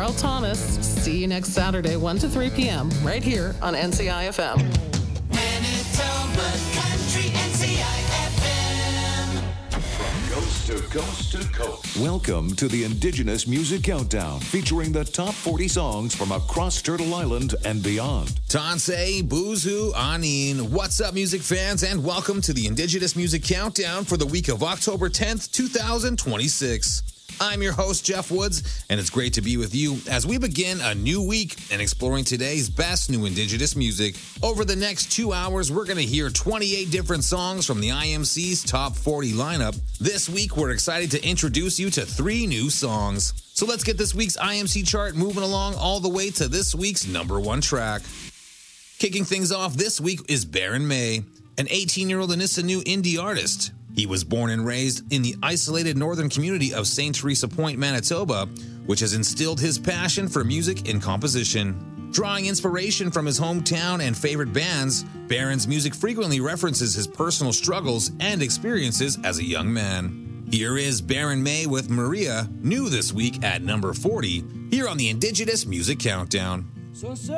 Carl Thomas. See you next Saturday, 1 to 3 p.m., right here on NCI FM. Manitoba Country NCI FM. From coast to coast to coast. Welcome to the Indigenous Music Countdown, featuring the top 40 songs from across Turtle Island and beyond. Tansei, Buzu, Anin. What's up, music fans, and welcome to the Indigenous Music Countdown for the week of October 10th, 2026. I'm your host, Jeff Woods, and it's great to be with you as we begin a new week and exploring today's best new Indigenous music. Over the next 2 hours, we're going to hear 28 different songs from the IMC's Top 40 lineup. This week, we're excited to introduce you to 3 new songs. So let's get this week's IMC chart moving along all the way to this week's number 1 track. Kicking things off this week is Baron May, an 18-year-old Anisinu indie artist. He was born and raised in the isolated northern community of St. Teresa Point, Manitoba, which has instilled his passion for music and composition. Drawing inspiration from his hometown and favorite bands, Baron's music frequently references his personal struggles and experiences as a young man. Here is Baron May with Maria, new this week at number 40, here on the Indigenous Music Countdown. So